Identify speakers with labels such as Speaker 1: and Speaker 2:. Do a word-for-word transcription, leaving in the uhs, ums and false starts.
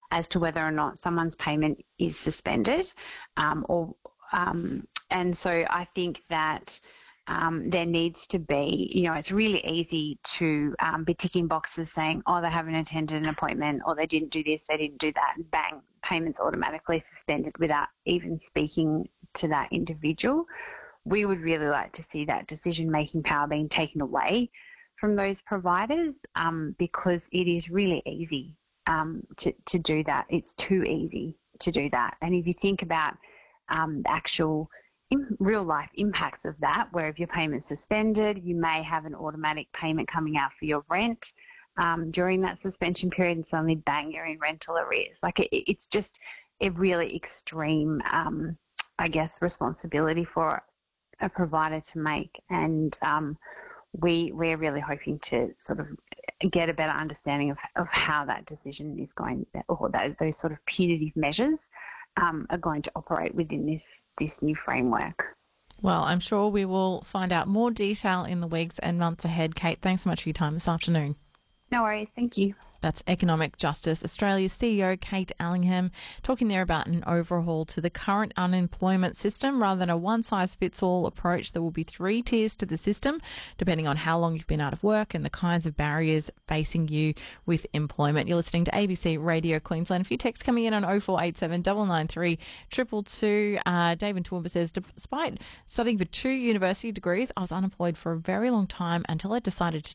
Speaker 1: as to whether or not someone's payment is suspended. Um, or um, and so I think that um, there needs to be, you know, it's really easy to um, be ticking boxes saying, oh, they haven't attended an appointment, or they didn't do this, they didn't do that, and bang, payments automatically suspended without even speaking to that individual. We would really like to see that decision-making power being taken away from those providers, um, because it is really easy um, to, to do that. It's too easy to do that. And if you think about um, the actual in real life impacts of that, where if your payment's suspended, you may have an automatic payment coming out for your rent um, during that suspension period, and suddenly bang, you're in rental arrears. Like it, it's just a really extreme, um, I guess, responsibility for a provider to make. And um, we, we're really hoping to sort of get a better understanding of, of how that decision is going, or that, those sort of punitive measures um, are going to operate within this, this new framework.
Speaker 2: Well, I'm sure we will find out more detail in the weeks and months ahead. Kate, thanks so much for your time this afternoon.
Speaker 1: No worries. Thank you.
Speaker 2: That's Economic Justice Australia's C E O, Kate Allingham, talking there about an overhaul to the current unemployment system rather than a one-size-fits-all approach. There will be three tiers to the system, depending on how long you've been out of work and the kinds of barriers facing you with employment. You're listening to A B C Radio Queensland. A few texts coming in on oh four eight seven, nine nine three, two two two. Uh, David Toowoomba says, despite studying for two university degrees, I was unemployed for a very long time until I decided to